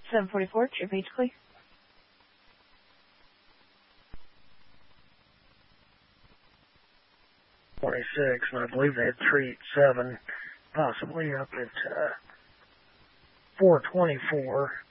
744, trip H, clear. 26, and I believe they had 387, possibly up at 424.